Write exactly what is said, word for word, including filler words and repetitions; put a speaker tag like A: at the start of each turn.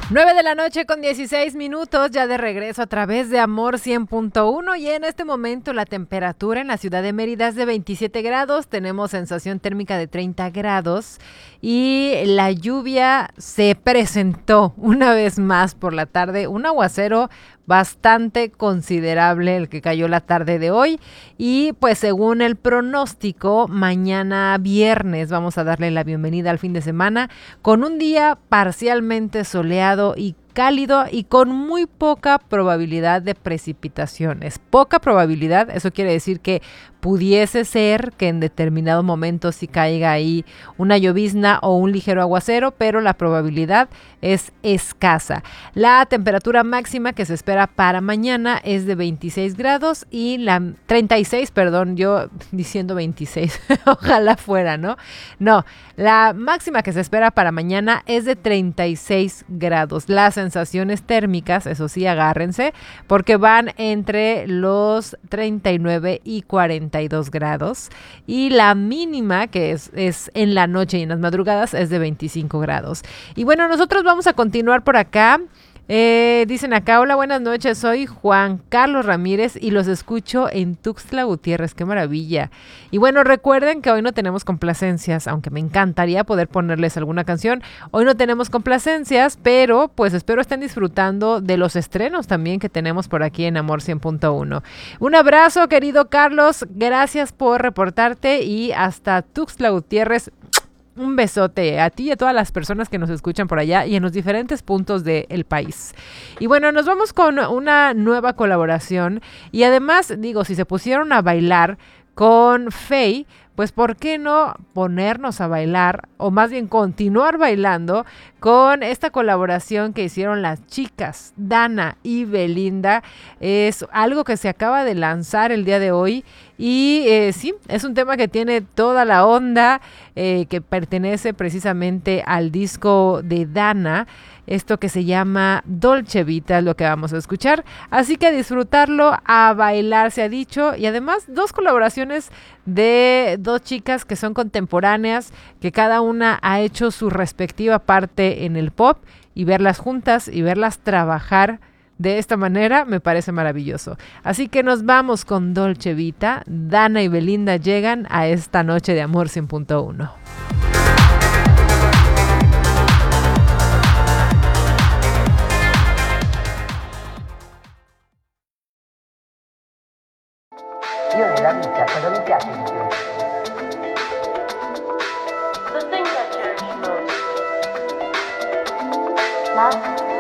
A: nueve de la noche con dieciséis minutos, ya de regreso a través de Amor cien punto uno y en este momento la temperatura en la ciudad de Mérida es de veintisiete grados, tenemos sensación térmica de treinta grados y la lluvia se presentó una vez más por la tarde, un aguacero bastante considerable el que cayó la tarde de hoy y pues según el pronóstico, mañana viernes vamos a darle la bienvenida al fin de semana con un día parcialmente soleado y cálido y con muy poca probabilidad de precipitaciones. Poca probabilidad, eso quiere decir que pudiese ser que en determinado momento sí caiga ahí una llovizna o un ligero aguacero, pero la probabilidad es escasa. La temperatura máxima que se espera para mañana es de veintiséis grados y la treinta y seis, perdón, yo diciendo veintiséis, ojalá fuera, ¿no? No, la máxima que se espera para mañana es de treinta y seis grados. Las sensaciones térmicas, eso sí, agárrense, porque van entre los treinta y nueve y cuarenta y dos grados y la mínima que es, es en la noche y en las madrugadas es de veinticinco grados. Y bueno, nosotros vamos a continuar por acá. Eh, dicen acá, hola, buenas noches, soy Juan Carlos Ramírez y los escucho en Tuxtla Gutiérrez, qué maravilla. Y bueno, recuerden que hoy no tenemos complacencias, aunque me encantaría poder ponerles alguna canción. Hoy no tenemos complacencias, pero pues espero estén disfrutando de los estrenos también que tenemos por aquí en Amor cien punto uno. Un abrazo, querido Carlos, gracias por reportarte y hasta Tuxtla Gutiérrez. Un besote a ti y a todas las personas que nos escuchan por allá y en los diferentes puntos del país. Y bueno, nos vamos con una nueva colaboración y además, digo, si se pusieron a bailar con Faye, pues ¿por qué no ponernos a bailar o más bien continuar bailando con esta colaboración que hicieron las chicas Dana y Belinda? Es algo que se acaba de lanzar el día de hoy y eh, sí, es un tema que tiene toda la onda, eh, que pertenece precisamente al disco de Dana, esto que se llama Dolce Vita, es lo que vamos a escuchar. Así que a disfrutarlo, a bailar se ha dicho. Y además dos colaboraciones de dos chicas que son contemporáneas, que cada una ha hecho su respectiva parte en el pop y verlas juntas y verlas trabajar de esta manera me parece maravilloso. Así que nos vamos con Dolce Vita. Dana y Belinda llegan a esta noche de Amor cien punto uno.
B: Io nella vita cosa mi piace di più?
C: The things I cherish most.
B: Love.